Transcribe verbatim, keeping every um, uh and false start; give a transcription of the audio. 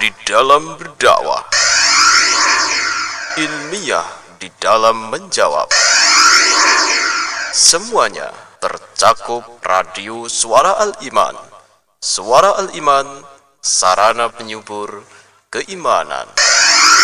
di dalam berdakwah, ilmiah di dalam menjawab. Semuanya tercakup radio Suara Al-Iman. Suara Al-Iman, sarana penyubur keimanan.